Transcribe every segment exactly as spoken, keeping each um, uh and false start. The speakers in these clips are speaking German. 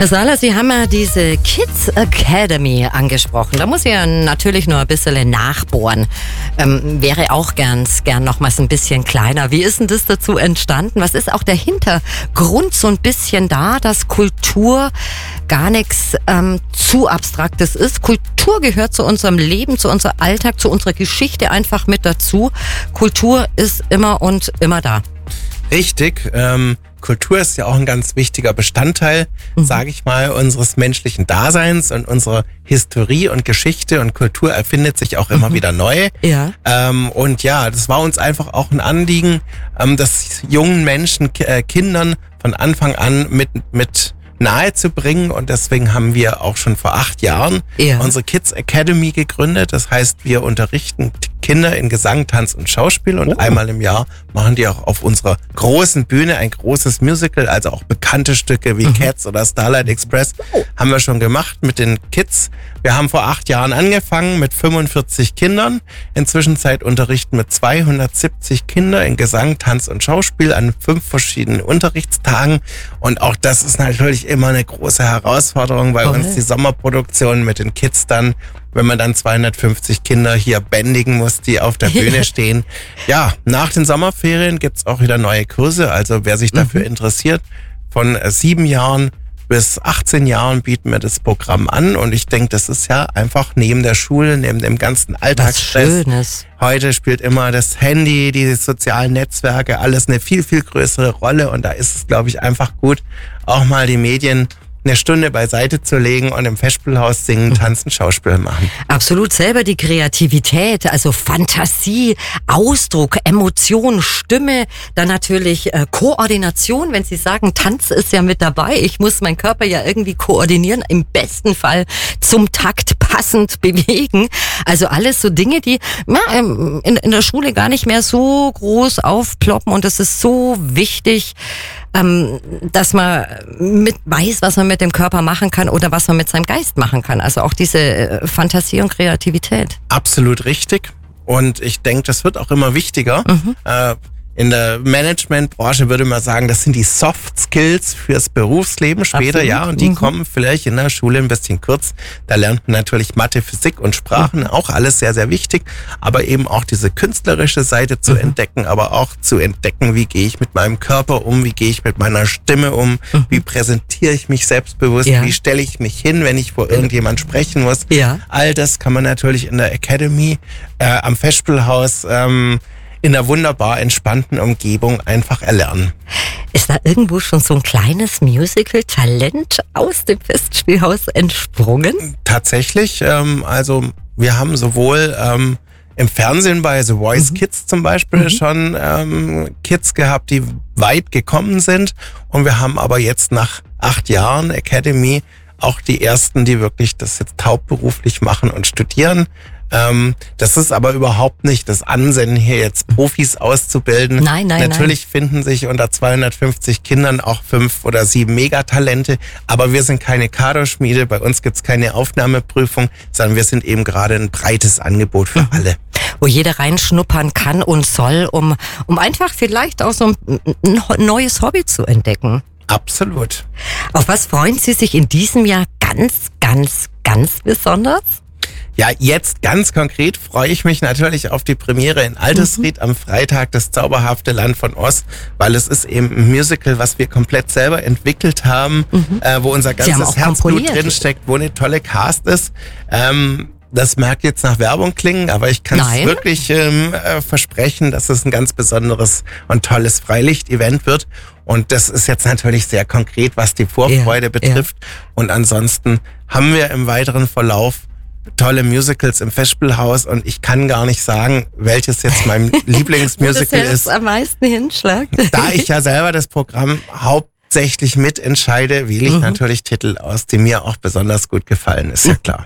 Herr Sahler, Sie haben ja diese Kids Academy angesprochen. Da muss ich ja natürlich nur ein bisschen nachbohren. Ähm, wäre auch ganz gern nochmals ein bisschen kleiner. Wie ist denn das dazu entstanden? Was ist auch der Hintergrund so ein bisschen da, dass Kultur gar nichts ähm, zu Abstraktes ist? Kultur gehört zu unserem Leben, zu unserem Alltag, zu unserer Geschichte einfach mit dazu. Kultur ist immer und immer da. Richtig. Ähm, Kultur ist ja auch ein ganz wichtiger Bestandteil, mhm. sage ich mal, unseres menschlichen Daseins und unserer Historie und Geschichte. Und Kultur erfindet sich auch immer mhm. wieder neu. Ja. Ähm, und ja, das war uns einfach auch ein Anliegen, ähm, das jungen Menschen, äh, Kindern von Anfang an mit mit nahe zu bringen, und deswegen haben wir auch schon vor acht Jahren ja. unsere Kids Academy gegründet. Das heißt, wir unterrichten Kinder in Gesang, Tanz und Schauspiel, und oh. einmal im Jahr machen die auch auf unserer großen Bühne ein großes Musical, also auch bekannte Stücke wie mhm. Cats oder Starlight Express oh. haben wir schon gemacht mit den Kids. Wir haben vor acht Jahren angefangen mit fünfundvierzig Kindern. Inzwischen unterrichten wir zweihundertsiebzig Kinder in Gesang, Tanz und Schauspiel an fünf verschiedenen Unterrichtstagen. Und auch das ist natürlich immer eine große Herausforderung bei okay. uns, die Sommerproduktion mit den Kids dann, wenn man dann zweihundertfünfzig Kinder hier bändigen muss, die auf der Bühne stehen. Ja, nach den Sommerferien gibt's auch wieder neue Kurse. Also wer sich dafür mhm. interessiert, von sieben Jahren bis achtzehn Jahren bieten wir das Programm an. Und ich denke, das ist ja einfach neben der Schule, neben dem ganzen Alltagsstress. Schönes. Heute spielt immer das Handy, die sozialen Netzwerke, alles eine viel, viel größere Rolle. Und da ist es, glaube ich, einfach gut, auch mal die Medien eine Stunde beiseite zu legen und im Festspielhaus singen, tanzen, Schauspiel machen. Absolut, selber die Kreativität, also Fantasie, Ausdruck, Emotion, Stimme, dann natürlich äh, Koordination, wenn Sie sagen, Tanz ist ja mit dabei. Ich muss meinen Körper ja irgendwie koordinieren, im besten Fall zum Takt passend bewegen. Also alles so Dinge, die ja, in, in der Schule gar nicht mehr so groß aufploppen, und es ist so wichtig, ähm, dass man mit weiß, was man mit dem Körper machen kann oder was man mit seinem Geist machen kann. Also auch diese äh, Fantasie und Kreativität. Absolut richtig. Und ich denke, das wird auch immer wichtiger. Mhm. Äh, in der Managementbranche würde man sagen, das sind die Soft Skills fürs Berufsleben später, Absolut. ja. Und die mhm. kommen vielleicht in der Schule ein bisschen kurz. Da lernt man natürlich Mathe, Physik und Sprachen, mhm. auch alles sehr, sehr wichtig. Aber eben auch diese künstlerische Seite zu mhm. entdecken, aber auch zu entdecken, wie gehe ich mit meinem Körper um, wie gehe ich mit meiner Stimme um, mhm. wie präsentiere ich mich selbstbewusst, ja. wie stelle ich mich hin, wenn ich vor irgendjemand sprechen muss. Ja. All das kann man natürlich in der Academy äh, am Festspielhaus ähm, in einer wunderbar entspannten Umgebung einfach erlernen. Ist da irgendwo schon so ein kleines Musical-Talent aus dem Festspielhaus entsprungen? Tatsächlich, ähm, also wir haben sowohl ähm, im Fernsehen bei The Voice mhm. Kids zum Beispiel mhm. schon ähm, Kids gehabt, die weit gekommen sind, und wir haben aber jetzt nach acht Jahren Academy auch die ersten, die wirklich das jetzt hauptberuflich machen und studieren. Ähm, das ist aber überhaupt nicht das Ansinnen, hier jetzt Profis auszubilden. Nein, nein, Natürlich nein. finden sich unter zweihundertfünfzig Kindern auch fünf oder sieben Megatalente, aber wir sind keine Kaderschmiede, bei uns gibt's keine Aufnahmeprüfung, sondern wir sind eben gerade ein breites Angebot für mhm. alle. Wo jeder reinschnuppern kann und soll, um, um einfach vielleicht auch so ein, ein neues Hobby zu entdecken. Absolut. Auf was freuen Sie sich in diesem Jahr ganz, ganz, ganz besonders? Ja, jetzt ganz konkret freue ich mich natürlich auf die Premiere in Altusried mhm. am Freitag, das zauberhafte Land von Oz, weil es ist eben ein Musical, was wir komplett selber entwickelt haben, mhm. äh, wo unser ganzes Herzblut drinsteckt, wo eine tolle Cast ist. Ähm, das mag jetzt nach Werbung klingen, aber ich kann es wirklich ähm, äh, versprechen, dass es ein ganz besonderes und tolles Freilicht-Event wird. Und das ist jetzt natürlich sehr konkret, was die Vorfreude ja, betrifft. Ja. Und ansonsten haben wir im weiteren Verlauf tolle Musicals im Festspielhaus, und ich kann gar nicht sagen, welches jetzt mein Lieblingsmusical ist. Am meisten hinschlagt. Da ich ja selber das Programm hauptsächlich mitentscheide, wähle ich mhm. natürlich Titel aus, die mir auch besonders gut gefallen, ist ja klar.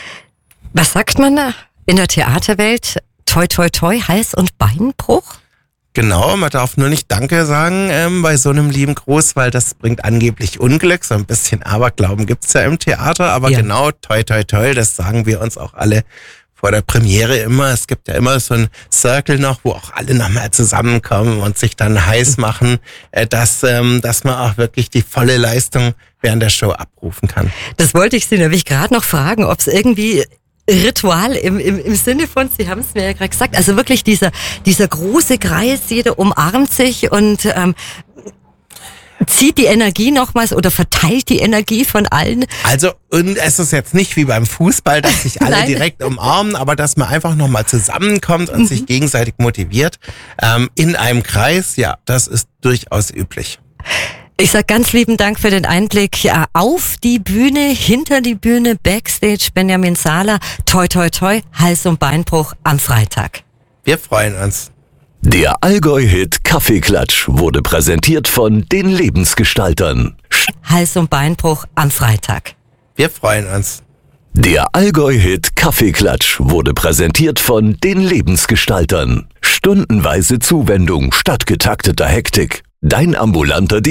Was sagt man da in der Theaterwelt? Toi, toi, toi, Hals- und Beinbruch? Genau, man darf nur nicht Danke sagen ähm, bei so einem lieben Gruß, weil das bringt angeblich Unglück. So ein bisschen Aberglauben gibt's ja im Theater, aber ja. genau, toi, toi, toi, das sagen wir uns auch alle vor der Premiere immer, es gibt ja immer so ein Circle noch, wo auch alle nochmal zusammenkommen und sich dann heiß machen, äh, dass, ähm, dass man auch wirklich die volle Leistung während der Show abrufen kann. Das wollte ich Sie nämlich gerade noch fragen, ob es irgendwie Ritual im, im, im Sinne von, Sie haben es mir ja gerade gesagt, also wirklich dieser, dieser große Kreis, jeder umarmt sich und ähm, zieht die Energie nochmals oder verteilt die Energie von allen. Also, und es ist jetzt nicht wie beim Fußball, dass sich alle Nein. direkt umarmen, aber dass man einfach nochmal zusammenkommt und mhm. sich gegenseitig motiviert ähm, in einem Kreis, ja, das ist durchaus üblich. Ich sag ganz lieben Dank für den Einblick ja, auf die Bühne, hinter die Bühne, Backstage, Benjamin Sahler. Toi, toi, toi, Hals- und Beinbruch am Freitag. Wir freuen uns. Der Allgäu-Hit Kaffeeklatsch wurde präsentiert von den Lebensgestaltern. Hals- und Beinbruch am Freitag. Wir freuen uns. Der Allgäu-Hit Kaffeeklatsch wurde präsentiert von den Lebensgestaltern. Stundenweise Zuwendung statt getakteter Hektik. Dein ambulanter